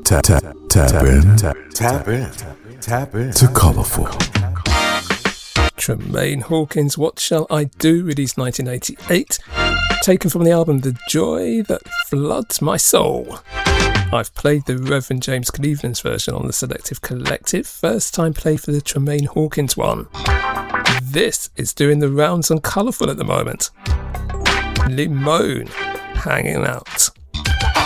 Tap in to Colourful. Tremaine Hawkins, What Shall I Do, released 1988, taken from the album The Joy That Floods My Soul. I've played the Reverend James Cleveland's version on the Selective Collective, first time play for the Tremaine Hawkins one. This is doing the rounds on Colourful at the moment. Limone, Hanging Out.